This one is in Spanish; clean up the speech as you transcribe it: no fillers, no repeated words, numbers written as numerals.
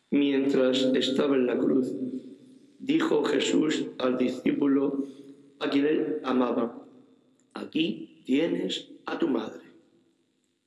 Mientras estaba en la cruz, dijo Jesús al discípulo a quien él amaba: aquí tienes a tu madre.